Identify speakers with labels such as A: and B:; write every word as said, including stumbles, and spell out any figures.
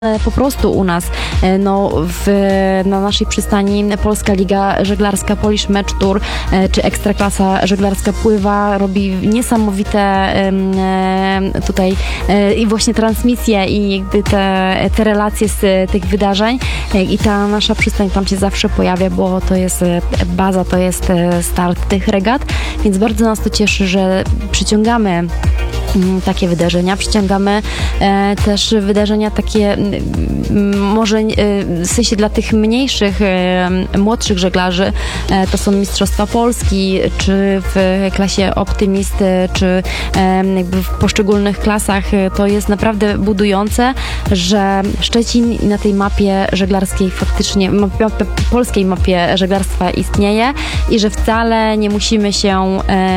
A: Po prostu u nas, no, w, na naszej przystani Polska Liga Żeglarska Polish Match Tour czy Ekstraklasa Żeglarska Pływa robi niesamowite tutaj i właśnie transmisje i jakby te, te relacje z tych wydarzeń i ta nasza przystań tam się zawsze pojawia, bo to jest baza, to jest start tych regat, więc bardzo nas to cieszy, że przyciągamy takie wydarzenia. Przyciągamy e, też wydarzenia takie m, może e, w sensie dla tych mniejszych, e, młodszych żeglarzy. E, to są Mistrzostwa Polski, czy w klasie Optymist, czy e, jakby w poszczególnych klasach. E, to jest naprawdę budujące, że Szczecin na tej mapie żeglarskiej faktycznie, mapie, polskiej mapie żeglarstwa istnieje i że wcale nie musimy się e,